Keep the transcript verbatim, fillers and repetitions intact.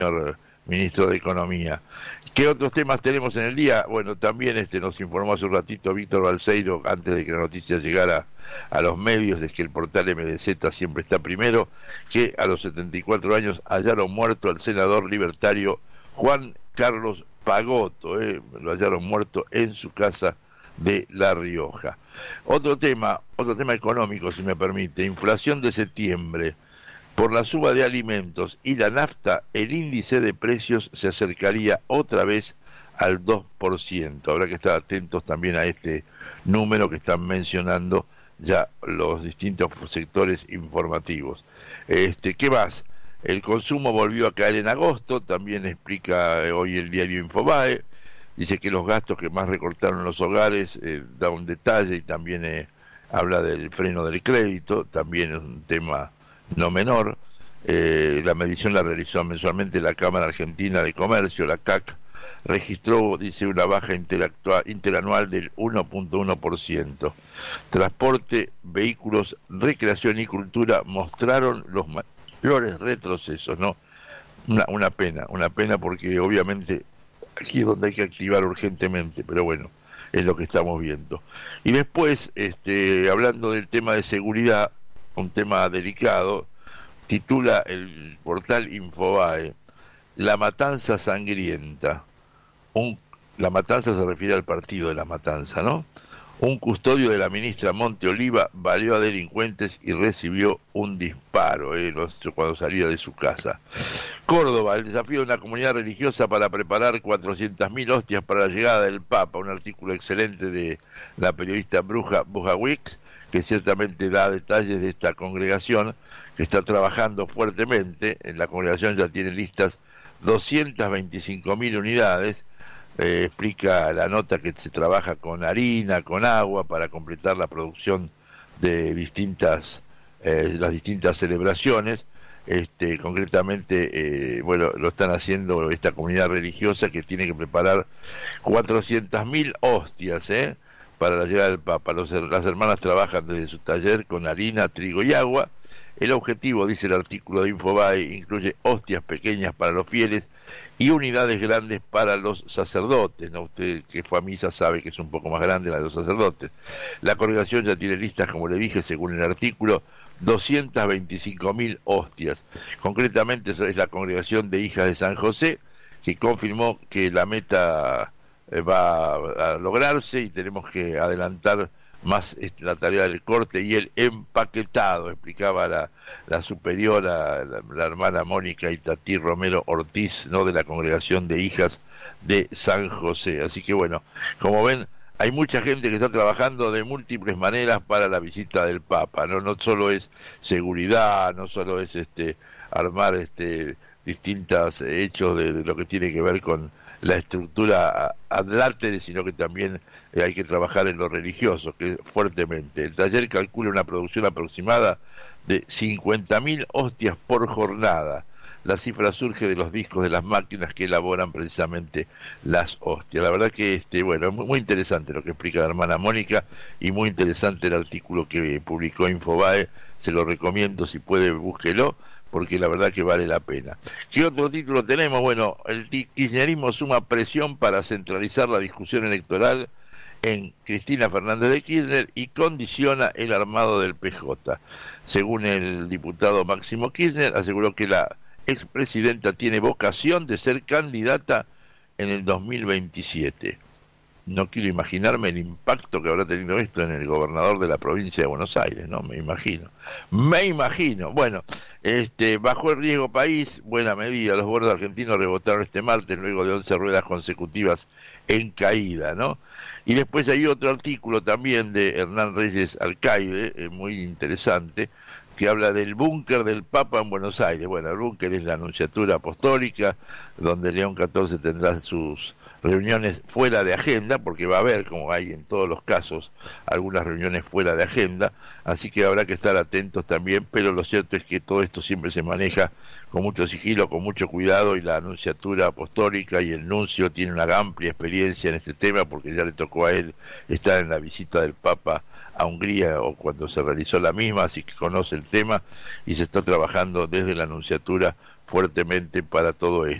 señor ministro de Economía. ¿Qué otros temas tenemos en el día? Bueno, también este nos informó hace un ratito Víctor Balseiro, antes de que la noticia llegara a los medios, de que el portal M D Z siempre está primero, que a los setenta y cuatro años hallaron muerto al senador libertario Juan Carlos Pagotto, eh, lo hallaron muerto en su casa de La Rioja. Otro tema, otro tema económico, si me permite, inflación de septiembre. Por la suba de alimentos y la nafta, el índice de precios se acercaría otra vez al dos por ciento. Habrá que estar atentos también a este número que están mencionando ya los distintos sectores informativos. Este, ¿qué más? El consumo volvió a caer en agosto, también explica hoy el diario Infobae. Dice que los gastos que más recortaron los hogares, eh, da un detalle, y también eh, habla del freno del crédito, también es un tema no menor. Eh, la medición la realizó mensualmente la Cámara Argentina de Comercio, la C A C, registró, dice, una baja interanual del uno punto uno por ciento. Transporte, vehículos, recreación y cultura mostraron los mayores retrocesos, ¿no? Una, una pena, una pena porque obviamente aquí es donde hay que activar urgentemente, pero bueno, es lo que estamos viendo. Y después, este, hablando del tema de seguridad, un tema delicado, titula el portal Infobae, La Matanza Sangrienta. Un, la Matanza se refiere al partido de La Matanza, ¿no? Un custodio de la ministra Monte Oliva baleó a delincuentes y recibió un disparo eh, cuando salía de su casa. Córdoba, el desafío de una comunidad religiosa para preparar cuatrocientas mil hostias para la llegada del Papa, un artículo excelente de la periodista Bruja Bujawix, que ciertamente da detalles de esta congregación que está trabajando fuertemente. En la congregación ya tiene listas doscientas veinticinco mil unidades. Eh, explica la nota que se trabaja con harina, con agua, para completar la producción de distintas eh, las distintas celebraciones. Este, concretamente, eh, bueno, lo están haciendo esta comunidad religiosa, que tiene que preparar cuatrocientas mil hostias, ¿eh? para la llegada del Papa. Los, las hermanas trabajan desde su taller con harina, trigo y agua. El objetivo, dice el artículo de Infobae, incluye hostias pequeñas para los fieles y unidades grandes para los sacerdotes, ¿no? Usted que fue a misa sabe que es un poco más grande la de los sacerdotes. La congregación ya tiene listas, como le dije, según el artículo, doscientas veinticinco mil hostias. Concretamente es la congregación de Hijas de San José, que confirmó que la meta eh, va a lograrse, y tenemos que adelantar más la tarea del corte y el empaquetado, explicaba la, la superiora, la, la hermana Mónica Itatí Romero Ortiz, no de la congregación de Hijas de San José. Así que bueno, como ven, hay mucha gente que está trabajando de múltiples maneras para la visita del Papa, no, no solo es seguridad, no solo es este armar este distintos hechos de, de lo que tiene que ver con la estructura adlátere, sino que también eh, hay que trabajar en lo religioso, que fuertemente. El taller calcula una producción aproximada de cincuenta mil hostias por jornada. La cifra surge de los discos de las máquinas que elaboran precisamente las hostias. La verdad que, este, bueno, es muy, muy interesante lo que explica la hermana Mónica, y muy interesante el artículo que publicó Infobae. Se lo recomiendo, si puede, búsquelo, porque la verdad que vale la pena. ¿Qué otro título tenemos? Bueno, el kirchnerismo suma presión para centralizar la discusión electoral en Cristina Fernández de Kirchner y condiciona el armado del P J. Según el diputado Máximo Kirchner, aseguró que la expresidenta tiene vocación de ser candidata en el dos mil veintisiete. No quiero imaginarme el impacto que habrá tenido esto en el gobernador de la provincia de Buenos Aires, ¿no? Me imagino. Me imagino. Bueno, este, bajó el riesgo país, buena medida. Los bonos argentinos rebotaron este martes luego de once ruedas consecutivas en caída, ¿no? Y después hay otro artículo también de Hernán Reyes Alcaide, eh, muy interesante, que habla del búnker del Papa en Buenos Aires. Bueno, el búnker es la Anunciatura Apostólica, donde León catorce tendrá sus reuniones fuera de agenda, porque va a haber, como hay en todos los casos, algunas reuniones fuera de agenda, así que habrá que estar atentos también, pero lo cierto es que todo esto siempre se maneja con mucho sigilo, con mucho cuidado, y la Anunciatura Apostólica y el nuncio tiene una amplia experiencia en este tema, porque ya le tocó a él estar en la visita del Papa a Hungría, o cuando se realizó la misma, así que conoce el tema, y se está trabajando desde la Anunciatura fuertemente para todo esto.